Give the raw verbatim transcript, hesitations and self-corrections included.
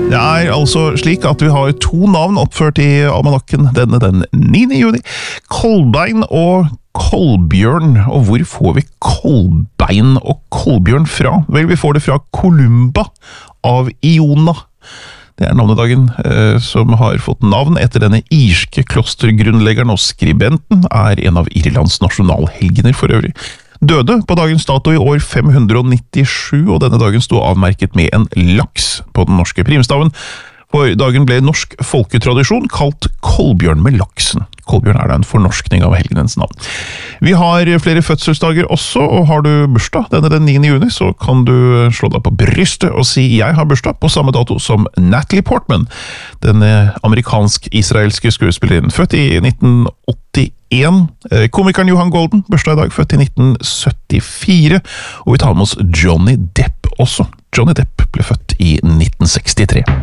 Det er altså slik at vi har to navn oppført i almanakken denne den niende juni. Kolbein og Kolbjørn. Og hvor får vi Kolbein og Kolbjørn fra? Vel, vi får det fra Columba av Iona. Det er navnedagen eh, som har fått navn etter denne irske klostergrunnleggeren og skribenten, er en av Irlands nasjonalhelgener for øvrig. Døde på dagens dato i år fem hundre nittisju, og denne dagen sto avmerket med en laks på den norske primstaven. For dagen ble norsk folketradisjon kalt Kolbjørn med laksen. Kolbjørn er da en fornorskning av helgenens navn. Vi har flere fødselsdager også, og har du bursdag denne den niende juni, så kan du slå deg på brystet og si jeg har bursdag på samme dato som Natalie Portman, den amerikansk-israelske skuespilleren, født i nitten åttien. Komikeren Johan Golden, bursdag i dag, født i nitten syttifire, og vi tar med oss Johnny Depp også. Johnny Depp ble født i nitten sekstitre.